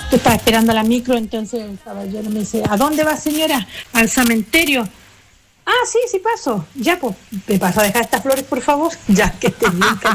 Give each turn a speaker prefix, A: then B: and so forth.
A: Yo estaba esperando la micro, entonces el caballero me dice, ¿a dónde va, señora? Al cementerio. Ah, sí, sí paso. Ya, pues, ¿me pasa a dejar estas flores, por favor? Ya, que estés bien, cariño.